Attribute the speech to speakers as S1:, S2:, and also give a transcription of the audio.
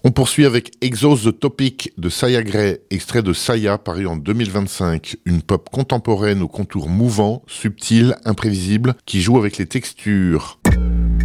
S1: On poursuit avec Exhaust the Topic de Saya Gray, extrait de Saya, paru en 2025. Une pop contemporaine aux contours mouvants, subtils, imprévisibles, qui joue avec les textures.